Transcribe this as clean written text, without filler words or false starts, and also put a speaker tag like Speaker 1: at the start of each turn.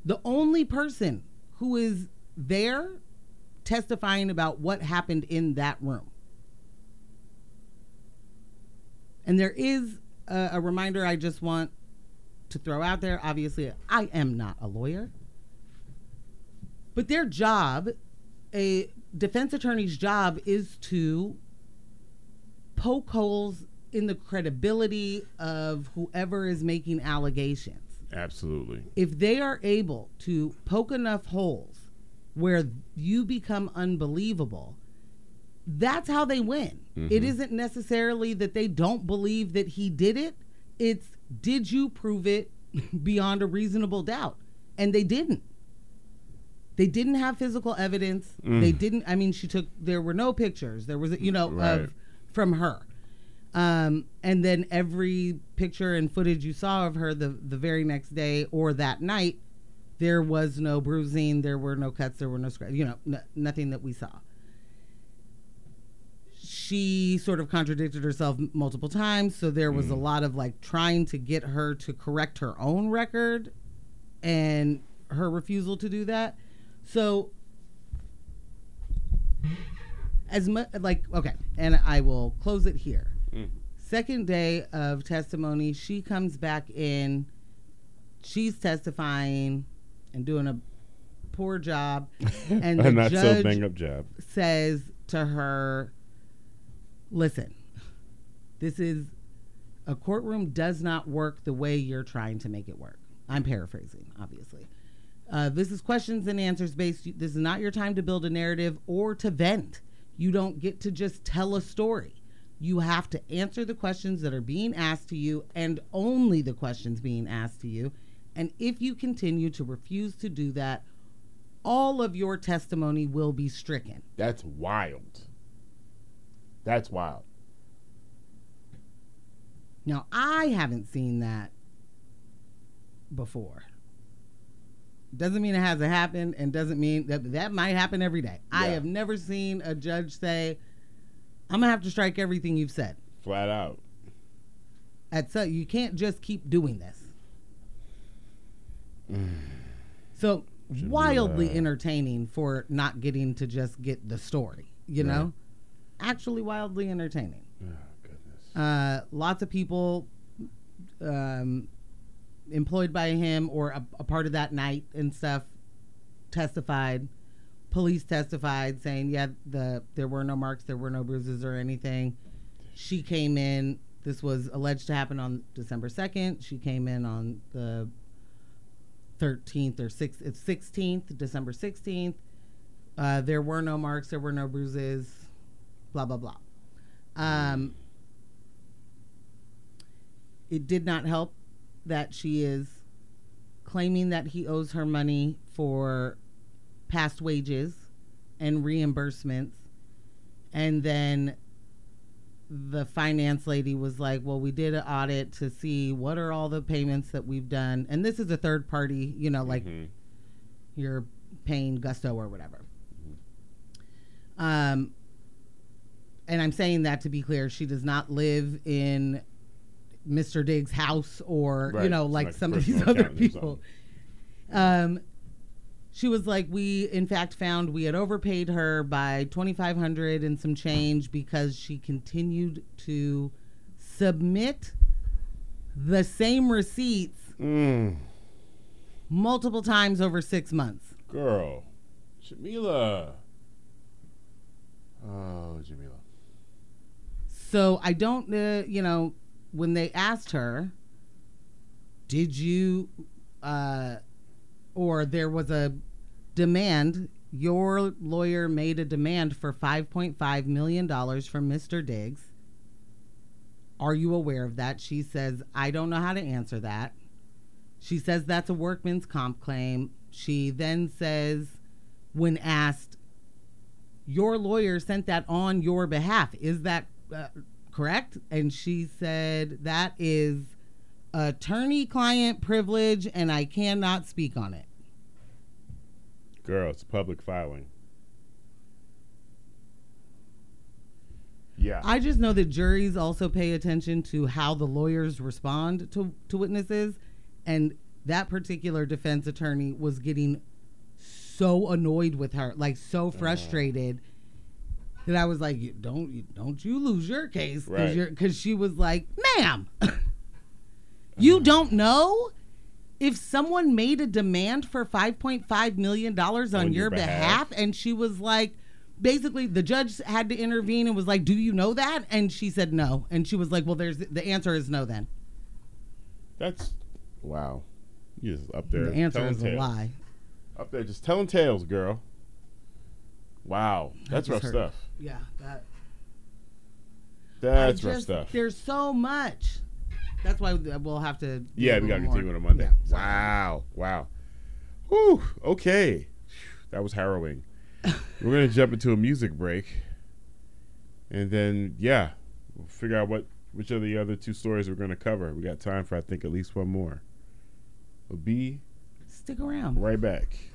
Speaker 1: The only person who is there testifying about what happened in that room. And there is a reminder I just want to throw out there. Obviously, I am not a lawyer. But their job, a defense attorney's job, is to poke holes in the credibility of whoever is making allegations.
Speaker 2: Absolutely.
Speaker 1: If they are able to poke enough holes where you become unbelievable, that's how they win. Mm-hmm. It isn't necessarily that they don't believe that he did it. It's, did you prove it beyond a reasonable doubt? And they didn't. They didn't have physical evidence. They didn't. I mean, there were no pictures. There was, right. From her. And then every picture and footage you saw of her the very next day or that night, there was no bruising. There were no cuts. There were no scratches. Nothing that we saw. She sort of contradicted herself multiple times. So there was a lot of trying to get her to correct her own record and her refusal to do that. So as much okay, and I will close it here. Second day of testimony, she comes back in. She's testifying and doing a poor job, and the
Speaker 2: not
Speaker 1: judge
Speaker 2: so bang up job
Speaker 1: says to her, "Listen, this is a courtroom does not work the way you're trying to make it work." I'm paraphrasing, obviously. This is questions and answers based. This is not your time to build a narrative or to vent. You don't get to just tell a story. You have to answer the questions that are being asked to you and only the questions being asked to you. And if you continue to refuse to do that, all of your testimony will be stricken.
Speaker 2: That's wild. That's wild.
Speaker 1: Now, I haven't seen that before. Doesn't mean it hasn't happened, and doesn't mean that might happen every day. Yeah. I have never seen a judge say, I'm going to have to strike everything you've said.
Speaker 2: Flat out.
Speaker 1: You can't just keep doing this. So, wildly entertaining for not getting to just get the story, you know? Actually wildly entertaining.
Speaker 2: Oh, goodness.
Speaker 1: Lots of people employed by him or a part of that night and stuff testified. Police testified saying, there were no marks, there were no bruises or anything. She came in. This was alleged to happen on December 2nd. She came in on the 13th or 16th, December 16th. There were no marks, there were no bruises, blah, blah, blah. It did not help that she is claiming that he owes her money for past wages and reimbursements. And then the finance lady was like, well, we did an audit to see what are all the payments that we've done. And this is a third party, you're paying Gusto or whatever. And I'm saying that to be clear, she does not live in Mr. Diggs' house or, like some of these other people. She was like, we in fact found we had overpaid her by $2,500 and some change because she continued to submit the same receipts multiple times over 6 months.
Speaker 2: Girl, Jamila. Oh, Jamila.
Speaker 1: So I don't, when they asked her, did you, or there was a demand, your lawyer made a demand for $5.5 million from Mr. Diggs. Are you aware of that? She says, I don't know how to answer that. She says that's a workman's comp claim. She then says, when asked, your lawyer sent that on your behalf. Is that correct? And she said, that is attorney-client privilege, and I cannot speak on it.
Speaker 2: Girl, it's public filing. Yeah.
Speaker 1: I just know that juries also pay attention to how the lawyers respond to witnesses, and that particular defense attorney was getting so annoyed with her, like so frustrated, that I was like, don't you lose your case, because she was like, ma'am, you don't know if someone made a demand for $5.5 million on your behalf, and she was like, basically the judge had to intervene and was like, do you know that? And she said no, and she was like, well, the answer is no. Then
Speaker 2: that's wow. You just up there.
Speaker 1: The answer is
Speaker 2: tales.
Speaker 1: a lie.
Speaker 2: Up there just telling tales, girl. Wow. That's rough stuff.
Speaker 1: Yeah,
Speaker 2: that's rough stuff.
Speaker 1: There's so much. That's why we'll have to.
Speaker 2: Yeah, we got to continue on Monday. Yeah, wow. Whew. Okay. That was harrowing. We're going to jump into a music break. And then, we'll figure out which of the other two stories we're going to cover. We got time for, I think, at least one more. We'll be
Speaker 1: stick around.
Speaker 2: Right back.